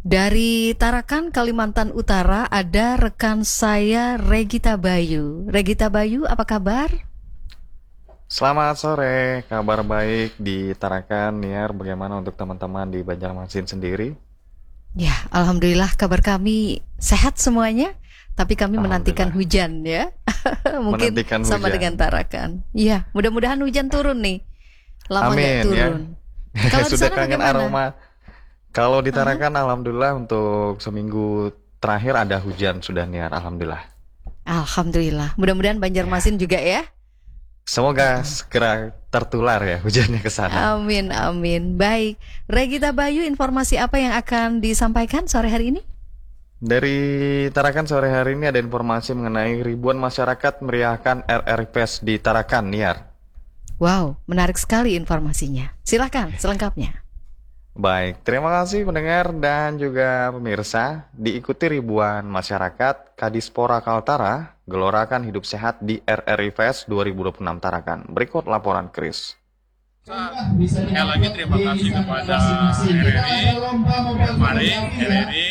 Dari Tarakan, Kalimantan Utara ada rekan saya Regita Bayu. Regita Bayu, apa kabar? Selamat sore, kabar baik di Tarakan, Niar. Bagaimana untuk teman-teman di Banjarmasin sendiri? Ya, alhamdulillah kabar kami sehat semuanya. Tapi kami menantikan Alhamdulillah. hujan ya. Mungkin Menantikan sama hujan. dengan Tarakan. Iya, mudah-mudahan hujan turun nih. Lama nggak Amin ya. turun. Kalau di Sudah sana kangen bagaimana? aroma. Kalau di Tarakan, alhamdulillah untuk seminggu terakhir ada hujan sudah, Niar. Alhamdulillah. Alhamdulillah. Mudah-mudahan Banjarmasin juga ya. Semoga segera tertular ya hujannya ke sana. Amin, amin. Baik, Regita Bayu, informasi apa yang akan disampaikan sore hari ini? Dari Tarakan sore hari ini ada informasi mengenai ribuan masyarakat meriahkan RRI Fest di Tarakan, Niar. Wow, menarik sekali informasinya. Silakan selengkapnya. Baik, terima kasih pendengar dan juga pemirsa. Diikuti ribuan masyarakat Kadispora Kaltara gelorakan hidup sehat di RRI Fest 2026 Tarakan. Berikut laporan Chris. Sekali lagi terima kasih kepada RRI. Kemarin RRI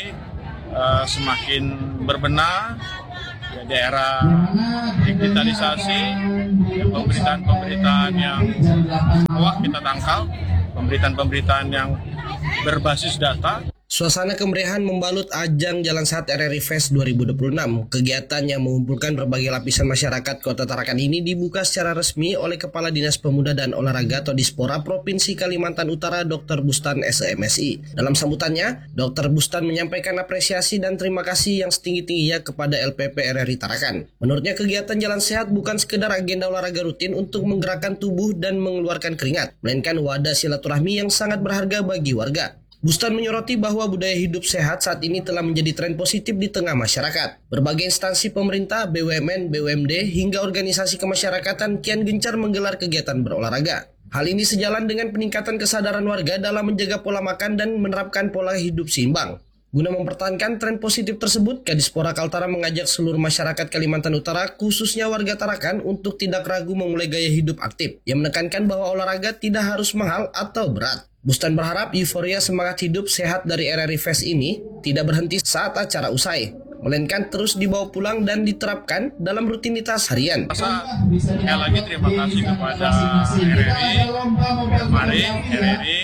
semakin berbenah ya, daerah digitalisasi, ya, pemberitaan-pemberitaan yang wah kita tangkal, pemberitaan-pemberitaan yang berbasis data. Suasana kemeriahan membalut ajang Jalan Sehat RRI Fest 2026. Kegiatan yang mengumpulkan berbagai lapisan masyarakat Kota Tarakan ini dibuka secara resmi oleh Kepala Dinas Pemuda dan Olahraga atau Dispora Provinsi Kalimantan Utara Dr. Bustan SMSI. Dalam sambutannya, Dr. Bustan menyampaikan apresiasi dan terima kasih yang setinggi-tingginya kepada LPP RRI Tarakan. Menurutnya kegiatan Jalan Sehat bukan sekedar agenda olahraga rutin untuk menggerakkan tubuh dan mengeluarkan keringat, melainkan wadah silaturahmi yang sangat berharga bagi warga. Bustan menyoroti bahwa budaya hidup sehat saat ini telah menjadi tren positif di tengah masyarakat. Berbagai instansi pemerintah, BUMN, BUMD, hingga organisasi kemasyarakatan kian gencar menggelar kegiatan berolahraga. Hal ini sejalan dengan peningkatan kesadaran warga dalam menjaga pola makan dan menerapkan pola hidup seimbang. Guna mempertahankan tren positif tersebut, Kadispora Kaltara mengajak seluruh masyarakat Kalimantan Utara, khususnya warga Tarakan, untuk tidak ragu memulai gaya hidup aktif, yang menekankan bahwa olahraga tidak harus mahal atau berat. Bustan berharap euforia semangat hidup sehat dari RRI Fest ini tidak berhenti saat acara usai, melainkan terus dibawa pulang dan diterapkan dalam rutinitas harian. Sekali lagi terima kasih kepada RRI. Kemarin RRI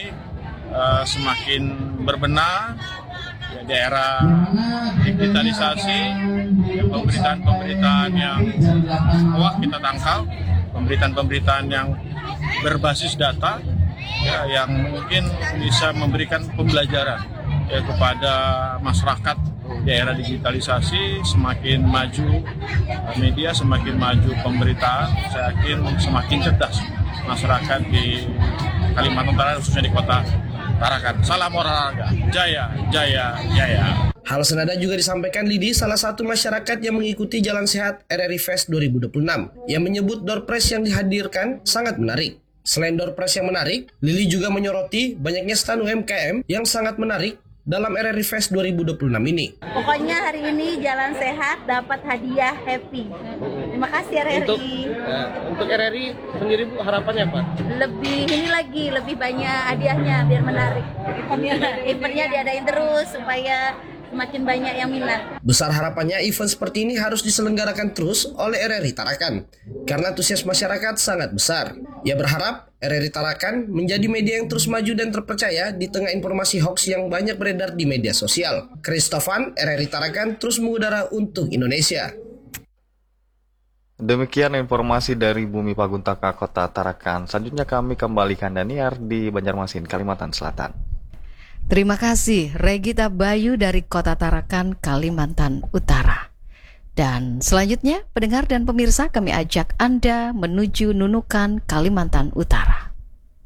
semakin berbenah, ya, daerah digitalisasi, ya, pemberitaan-pemberitaan yang wah kita tangkal, pemberitaan-pemberitaan yang berbasis data, ya, yang mungkin bisa memberikan pembelajaran ya, kepada masyarakat. Di era digitalisasi semakin maju media, semakin maju pemberitaan, saya yakin semakin cerdas masyarakat di Kalimantan Utara, khususnya di Kota Tarakan. Salam olahraga, jaya, jaya, jaya. Hal senada juga disampaikan Lidi, salah satu masyarakat yang mengikuti Jalan Sehat RRI Fest 2026, yang menyebut door prize yang dihadirkan sangat menarik. Selain door prize yang menarik, Lili juga menyoroti banyaknya stand UMKM yang sangat menarik dalam RRI Fest 2026 ini. Pokoknya hari ini Jalan Sehat dapat hadiah happy. Terima kasih RRI. Untuk RRI sendiri Bu, harapannya apa? Lebih banyak hadiahnya biar menarik. Eventnya diadain terus supaya semakin banyak yang minat. Besar harapannya event seperti ini harus diselenggarakan terus oleh RRI Tarakan, karena antusias masyarakat sangat besar. Ia berharap RRI Tarakan menjadi media yang terus maju dan terpercaya di tengah informasi hoax yang banyak beredar di media sosial. Christofan, RRI Tarakan terus mengudara untuk Indonesia. Demikian informasi dari Bumi Paguntaka Kota Tarakan. Selanjutnya kami kembalikan Daniar di Banjarmasin, Kalimantan Selatan. Terima kasih Regita Bayu dari Kota Tarakan, Kalimantan Utara. Dan selanjutnya pendengar dan pemirsa, kami ajak Anda menuju Nunukan, Kalimantan Utara.